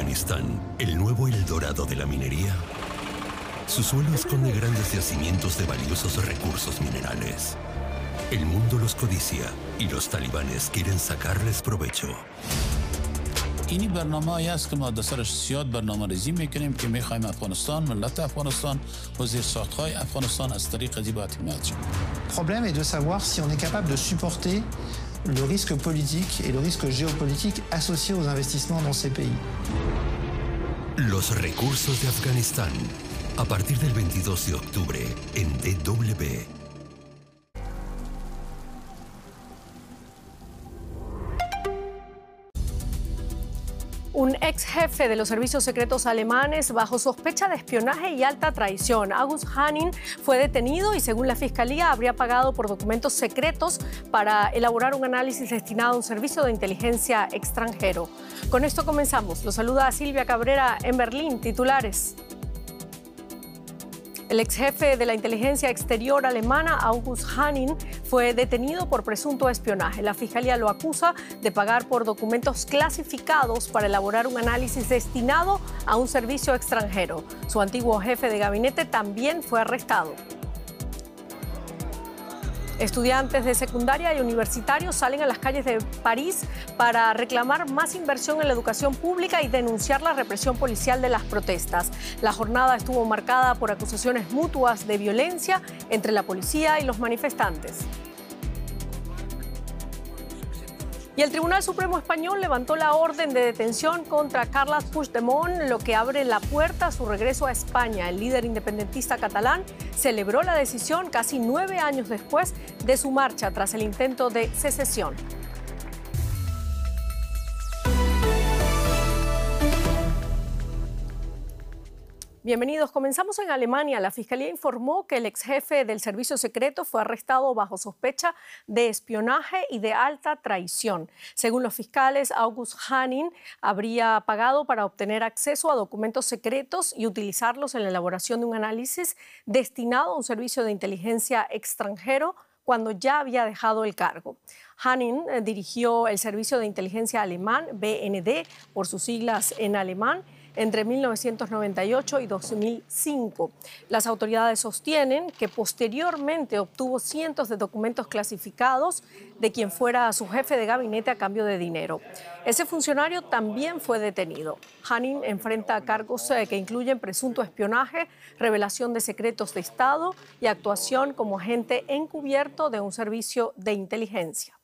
Afganistán, el nuevo Eldorado de la minería. Su suelo esconde grandes yacimientos de valiosos recursos minerales. El mundo los codicia y los talibanes quieren sacarles provecho. اینی برنامه‌ای است که ما در سرش زیاد برنامه‌ریزی می‌کنیم که می‌خوایم افغانستان، ملت افغانستان و زیرساخت‌های افغانستان از طریق زیبا حمایت شود. Le problème est de savoir si on est capable de supporter le risque politique et le risque géopolitique associés aux investissements dans ces pays. Los recursos de Afganistán, a partir del 22 de octubre en DW. Un ex jefe de los servicios secretos alemanes bajo sospecha de espionaje y alta traición, August Hanning, fue detenido y según la Fiscalía habría pagado por documentos secretos para elaborar un análisis destinado a un servicio de inteligencia extranjero. Con esto comenzamos. Los saluda Silvia Cabrera en Berlín. Titulares. El ex jefe de la inteligencia exterior alemana, August Hanning, fue detenido por presunto espionaje. La Fiscalía lo acusa de pagar por documentos clasificados para elaborar un análisis destinado a un servicio extranjero. Su antiguo jefe de gabinete también fue arrestado. Estudiantes de secundaria y universitarios salen a las calles de París para reclamar más inversión en la educación pública y denunciar la represión policial de las protestas. La jornada estuvo marcada por acusaciones mutuas de violencia entre la policía y los manifestantes. Y el Tribunal Supremo Español levantó la orden de detención contra Carles Puigdemont, lo que abre la puerta a su regreso a España. El líder independentista catalán celebró la decisión casi 9 años después de su marcha tras el intento de secesión. Bienvenidos. Comenzamos en Alemania. La Fiscalía informó que el ex jefe del servicio secreto fue arrestado bajo sospecha de espionaje y de alta traición. Según los fiscales, August Hanning habría pagado para obtener acceso a documentos secretos y utilizarlos en la elaboración de un análisis destinado a un servicio de inteligencia extranjero cuando ya había dejado el cargo. Hanning dirigió el servicio de inteligencia alemán, BND, por sus siglas en alemán, entre 1998 y 2005. Las autoridades sostienen que posteriormente obtuvo cientos de documentos clasificados de quien fuera su jefe de gabinete a cambio de dinero. Ese funcionario también fue detenido. Hanning enfrenta cargos que incluyen presunto espionaje, revelación de secretos de Estado y actuación como agente encubierto de un servicio de inteligencia.